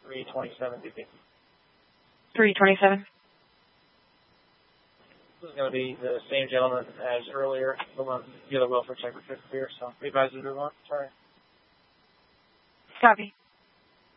327 BP. 327. This is going to be the same gentleman as earlier, the other welfare check for 5th here, so we advise you to move on. Sorry. Copy.